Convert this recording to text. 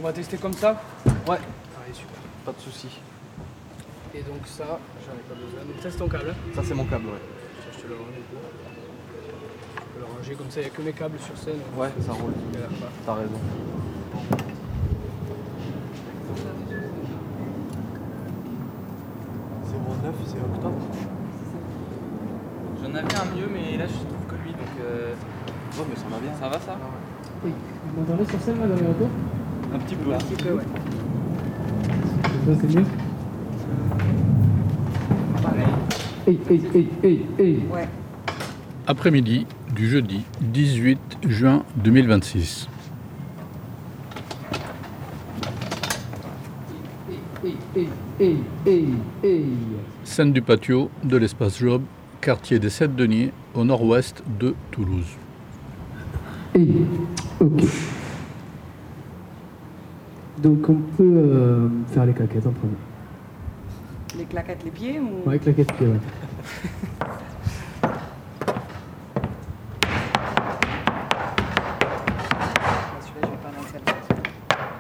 On va tester comme ça? Ouais, Allez, super. pas de soucis. Et donc ça, j'en ai pas besoin. Donc ça c'est ton câble. Ça c'est mon câble, ouais. Ça, je te le range du coup. Je peux le ranger comme ça, il n'y a que mes câbles sur scène. Ouais, ça roule. Galère pas. T'as raison. C'est octobre. J'en avais un mieux, mais là je trouve que lui, donc Ouais, mais ça va bien. ça va ça? Oui. Vous m'entendez sur scène là dans les retours? Un petit peu. Un petit peu, ouais. Ça c'est mieux? Pareil. Ouais. Après-midi du jeudi 18 juin 2026. Scène du patio de l'espace Job, quartier des Sept-Deniers, au nord-ouest de Toulouse. Ok. Donc on peut faire les claquettes en premier. Les claquettes, les pieds ou... Ouais, claquettes pieds, ouais.